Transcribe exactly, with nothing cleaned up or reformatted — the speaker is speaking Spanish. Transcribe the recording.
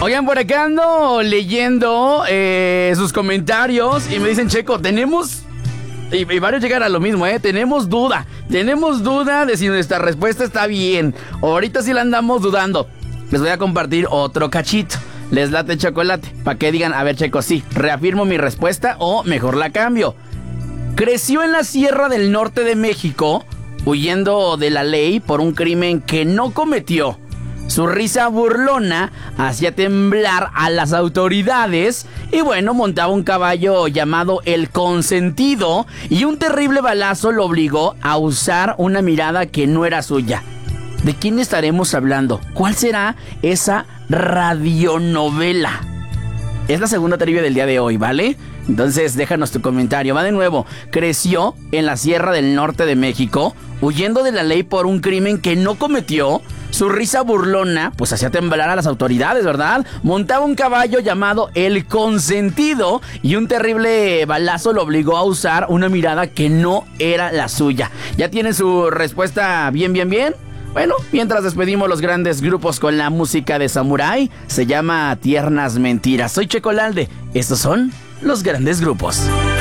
Oigan, por acá ando leyendo eh, sus comentarios y me dicen, Checo, tenemos... Y, y varios llegan a lo mismo, ¿eh? Tenemos duda. Tenemos duda de si nuestra respuesta está bien. Ahorita sí la andamos dudando. Les voy a compartir otro cachito. Les late chocolate. Para que digan, a ver, Checo, sí, reafirmo mi respuesta o mejor la cambio. Creció en la Sierra del Norte de México, huyendo de la ley por un crimen que no cometió. Su risa burlona hacía temblar a las autoridades y bueno, montaba un caballo llamado El Consentido y un terrible balazo lo obligó a usar una mirada que no era suya. ¿De quién estaremos hablando? ¿Cuál será esa radionovela? Es la segunda trivia del día de hoy, ¿vale? Entonces déjanos tu comentario. Va de nuevo. Creció en la Sierra del Norte de México, huyendo de la ley por un crimen que no cometió. Su risa burlona pues hacía temblar a las autoridades, ¿verdad? Montaba un caballo llamado El Consentido y un terrible balazo lo obligó a usar una mirada que no era la suya. ¿Ya tienen su respuesta bien, bien, bien? Bueno, mientras despedimos los grandes grupos con la música de Samurai, se llama Tiernas Mentiras. Soy Checo Lalde. Estos son los grandes grupos.